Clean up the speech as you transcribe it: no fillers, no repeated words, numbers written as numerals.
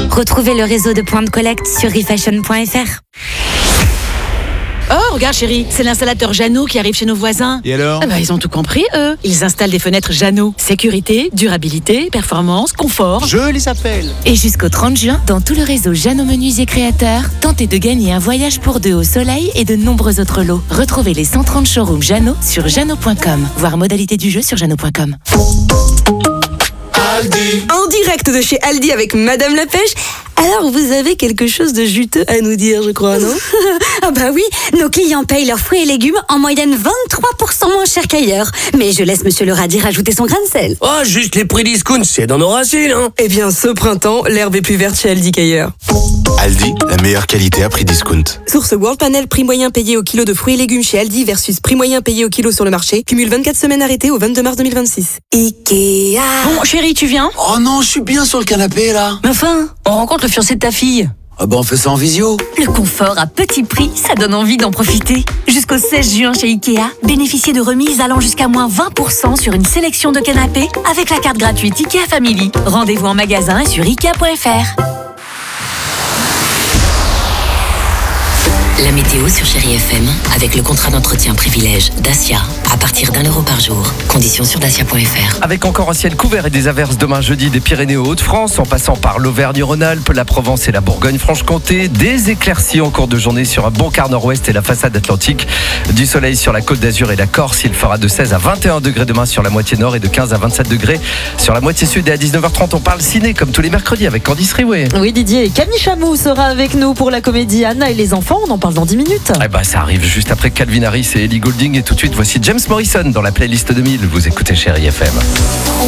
Retrouvez le réseau de points de collecte sur refashion.fr. Oh, regarde chérie, c'est l'installateur Jeannot qui arrive chez nos voisins. Et alors ? Ils ont tout compris, eux. Ils installent des fenêtres Jeannot. Sécurité, durabilité, performance, confort. Je les appelle. Et jusqu'au 30 juin, dans tout le réseau Jeannot Menuisier Créateurs, tentez de gagner un voyage pour deux au soleil et de nombreux autres lots. Retrouvez les 130 showrooms Jeannot sur jeannot.com. Voir modalité du jeu sur jeannot.com. Aldi. En direct de chez Aldi avec Madame la Pêche. Alors, vous avez quelque chose de juteux à nous dire, je crois, non? Ah bah oui, nos clients payent leurs fruits et légumes en moyenne 23% moins cher qu'ailleurs. Mais je laisse Monsieur le radis rajouter son grain de sel. Oh, juste les prix discount, c'est dans nos racines, hein. Eh bien, ce printemps, l'herbe est plus verte chez Aldi qu'ailleurs. Aldi, la meilleure qualité à prix discount. Source World Panel, prix moyen payé au kilo de fruits et légumes chez Aldi versus prix moyen payé au kilo sur le marché. Cumule 24 semaines arrêtées au 22 mars 2026. Ikea. Bon, chérie, tu viens? Oh non, je suis bien sur le canapé là. Mais enfin, on rencontre le fiancé de ta fille. Ah bah on fait ça en visio. Le confort à petit prix, ça donne envie d'en profiter. Jusqu'au 16 juin chez Ikea, bénéficiez de remises allant jusqu'à moins 20% sur une sélection de canapés avec la carte gratuite Ikea Family. Rendez-vous en magasin et sur Ikea.fr. La météo sur Chérie FM avec le contrat d'entretien privilège Dacia à partir d'€1 par jour. Conditions sur dacia.fr. Avec encore un ciel couvert et des averses demain jeudi des Pyrénées aux Hauts-de-France, en passant par l'Auvergne-Rhône-Alpes, la Provence et la Bourgogne-Franche-Comté. Des éclaircies en cours de journée sur un bon quart nord-ouest et la façade atlantique. Du soleil sur la Côte d'Azur et la Corse. Il fera de 16 à 21 degrés demain sur la moitié nord et de 15 à 27 degrés sur la moitié sud. Et à 19h30, on parle ciné comme tous les mercredis avec Candice Riouet. Oui, Didier, et Camille Chamou sera avec nous pour la comédie Anna et les enfants. On en parle dans 10 minutes. Eh ben, ça arrive juste après Calvin Harris et Ellie Goulding. Et tout de suite, voici James Morrison dans la playlist 2000. Vous écoutez Chérie FM.